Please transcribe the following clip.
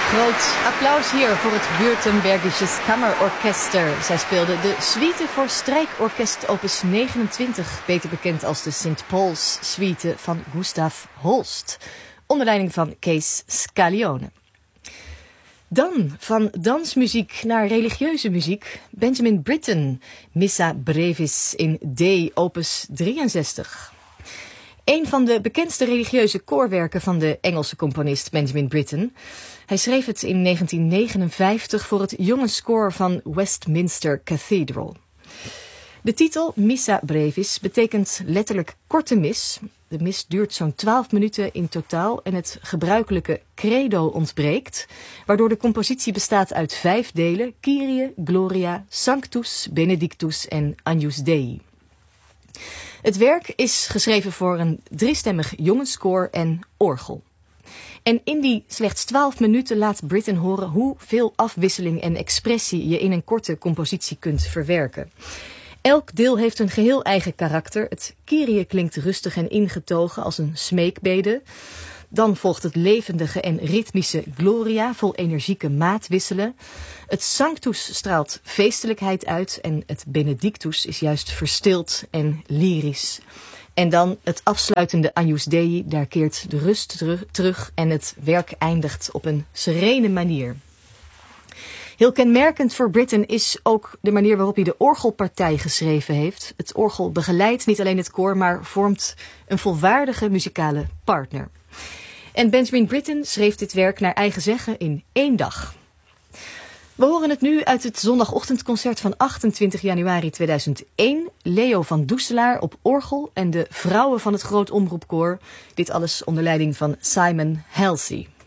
Groot applaus hier voor het Württembergisches Kammerorchester. Zij speelden de Suite voor strijkorkest opus 29, beter bekend als de St. Paul's Suite van Gustav Holst, onder leiding van Kees Scaglione. Dan van dansmuziek naar religieuze muziek, Benjamin Britten, Missa Brevis in D, opus 63. Een van de bekendste religieuze koorwerken van de Engelse componist Benjamin Britten. Hij schreef het in 1959 voor het jongenskoor van Westminster Cathedral. De titel Missa Brevis betekent letterlijk korte mis. De mis duurt zo'n 12 minuten in totaal en het gebruikelijke credo ontbreekt, waardoor de compositie bestaat uit 5 delen: Kyrie, Gloria, Sanctus, Benedictus en Agnus Dei. Het werk is geschreven voor een 3-stemmig jongenskoor en orgel. En in die slechts 12 minuten laat Britten horen hoeveel afwisseling en expressie je in een korte compositie kunt verwerken. Elk deel heeft een geheel eigen karakter. Het Kyrie klinkt rustig en ingetogen als een smeekbede. Dan volgt het levendige en ritmische Gloria vol energieke maatwisselen. Het Sanctus straalt feestelijkheid uit en het Benedictus is juist verstild en lyrisch. En dan het afsluitende Agnus Dei, daar keert de rust terug en het werk eindigt op een serene manier. Heel kenmerkend voor Britten is ook de manier waarop hij de orgelpartij geschreven heeft. Het orgel begeleidt niet alleen het koor, maar vormt een volwaardige muzikale partner. En Benjamin Britten schreef dit werk naar eigen zeggen in 1 dag. We horen het nu uit het zondagochtendconcert van 28 januari 2001. Leo van Doeselaar op orgel en de vrouwen van het Groot Omroepkoor. Dit alles onder leiding van Simon Halsey.